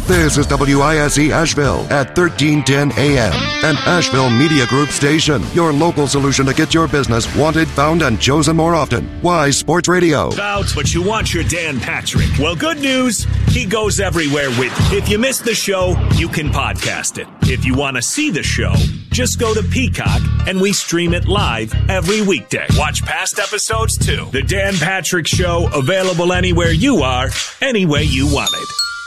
This is WISE Asheville at 1310 AM, an Asheville Media Group station. Your local solution to get your business wanted, found, and chosen more often. Wise Sports Radio. But you want your Dan Patrick. Well, good news. He goes everywhere with you. If you missed the show, you can podcast it. If you want to see the show, just go to Peacock and we stream it live every weekday. Watch past episodes too. The Dan Patrick Show, available anywhere you are, any way you want it.